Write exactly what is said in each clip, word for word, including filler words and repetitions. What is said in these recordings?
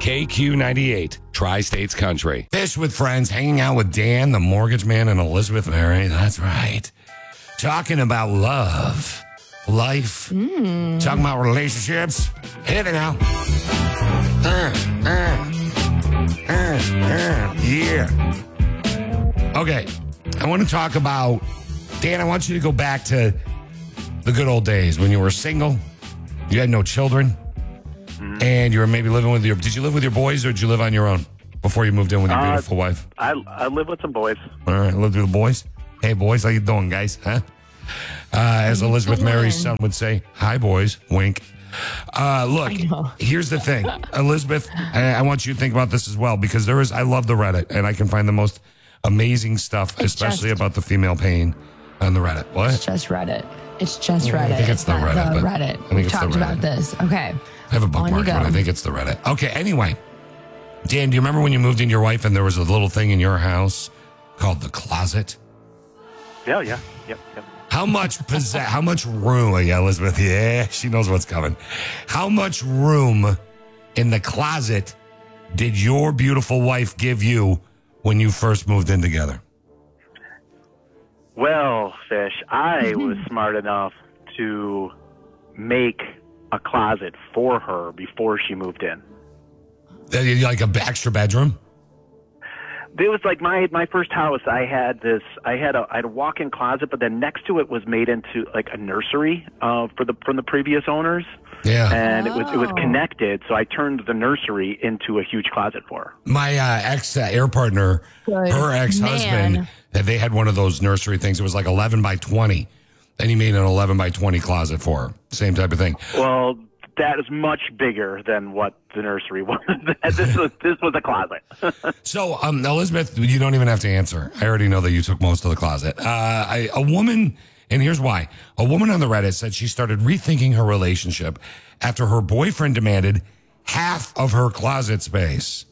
K Q ninety-eight, Tri-States Country. Fish with friends, hanging out with Dan, the mortgage man, and Elizabeth Mary. That's right. Talking about love, life, mm. talking about relationships. Hit it now. Uh, uh, uh, uh, yeah. Okay, I want to talk about, Dan, I want you to go back to the good old days when you were single, you had no children, and you were maybe living with your, did you live with your boys or did you live on your own before you moved in with your uh, beautiful wife? I I live with some boys. All right, live with the boys. Hey, boys, how you doing, guys? Huh? Uh, as Elizabeth Mary's son would say, hi, boys, wink. Uh, look, here's the thing. Elizabeth, I, I want you to think about this as well, because there is, I love the Reddit, and I can find the most amazing stuff, it's especially just, about the female pain on the Reddit. What? It's just Reddit. It's just Reddit. I think it's, it's the Reddit. The Reddit. I think We've it's talked the Reddit. about this. Okay. I have a bookmark, but I think it's the Reddit. Okay, anyway. Dan, do you remember when you moved in your wife and there was a little thing in your house called the closet? Yeah, yeah, yep, yep. How much possess- How much room? Yeah, Elizabeth. Yeah, she knows what's coming. How much room in the closet did your beautiful wife give you when you first moved in together? Well, Fish, I was smart enough to make a closet for her before she moved in. Like an extra bedroom? It was like my my first house. I had this. I had a I had a walk-in closet, but then next to it was made into like a nursery uh, for the from the previous owners. Yeah, and oh. it was it was connected. So I turned the nursery into a huge closet for her. My uh, ex uh, air partner, Good her ex husband, man. they had one of those nursery things. It was like eleven by twenty, and he made an eleven by twenty closet for her. Same type of thing. Well, that is much bigger than what the nursery was. this was this was a closet. So, um, Elizabeth, you don't even have to answer. I already know that you took most of the closet. Uh, I, a woman, and here's why. A woman on the Reddit said she started rethinking her relationship after her boyfriend demanded half of her closet space.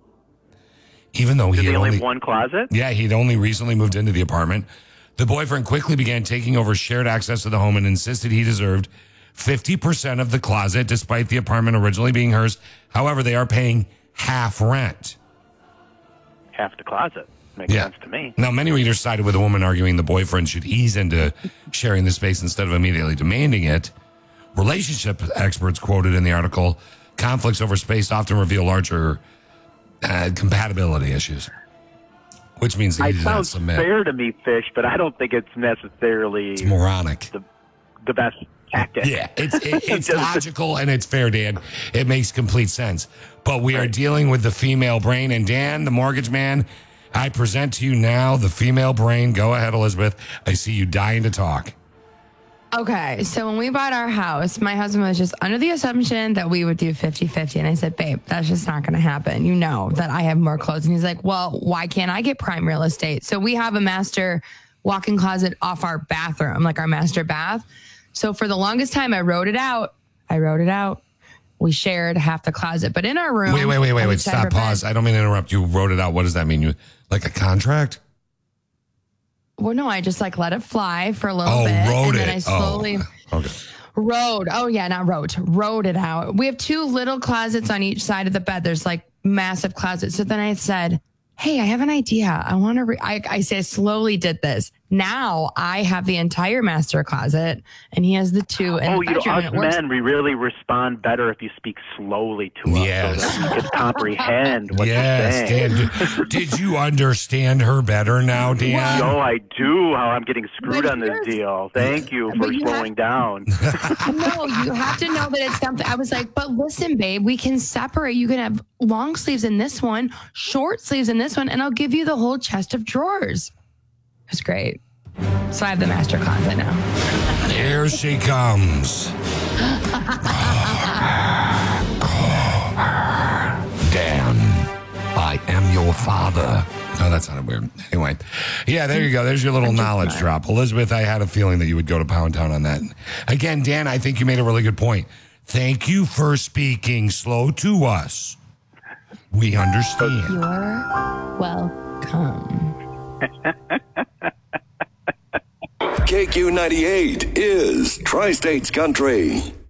Even though he Did had they only only have one closet? Yeah, he'd only recently moved into the apartment. The boyfriend quickly began taking over shared access to the home and insisted he deserved fifty percent of the closet, despite the apartment originally being hers. However, they are paying half rent. Half the closet. Makes Yeah. sense to me. Now, many readers sided with the woman, arguing the boyfriend should ease into sharing the space instead of immediately demanding it. Relationship experts quoted in the article, conflicts over space often reveal larger uh, compatibility issues, which means he It does not sounds submit. fair to me, Fish, but I don't think it's necessarily It's moronic. the the best tactic. Yeah, it's it, it's logical and it's fair, Dan. It makes complete sense. But we are dealing with the female brain. And Dan, the mortgage man, I present to you now the female brain. Go ahead, Elizabeth. I see you dying to talk. Okay, so when we bought our house, my husband was just under the assumption that we would do fifty-fifty. And I said, babe, that's just not going to happen. You know that I have more clothes. And he's like, well, why can't I get prime real estate? So we have a master walk-in closet off our bathroom, like our master bath. So for the longest time, I wrote it out. I wrote it out. We shared half the closet. But in our room... Wait, wait, wait, wait, on wait. each side Stop, of our pause. bed- I don't mean to interrupt. You wrote it out. What does that mean? You Like a contract? Well, no, I just like let it fly for a little Oh, bit. wrote and it. then I slowly... Oh, okay. Wrote. Oh, yeah, not wrote. Wrote it out. We have two little closets on each side of the bed. There's like massive closets. So then I said, hey, I have an idea. I want to, re-. I, I say, slowly did this. Now I have the entire master closet and he has the two in Oh, the you know, bedroom. us and it works. men, we really respond better if you speak slowly to us Yes. so that we can comprehend what Yes, you're saying. Dan. Did, did you understand her better now, Dan? No, I do how I'm getting screwed But on this here's- deal. Thank you But for you slowing have- down. No, you have to know that it's something. I was like, but listen, babe, we can separate. You can have long sleeves in this one, short sleeves in this one, and I'll give you the whole chest of drawers. It was great. So I have the master closet now. Here she comes. Dan, I am your father. Oh, that sounded weird. Anyway, yeah, there you go. There's your little knowledge drop. Elizabeth, I had a feeling that you would go to Pound Town on that. Again, Dan, I think you made a really good point. Thank you for speaking slow to us. We understand. You're welcome. K Q ninety-eight is Tri-States Country.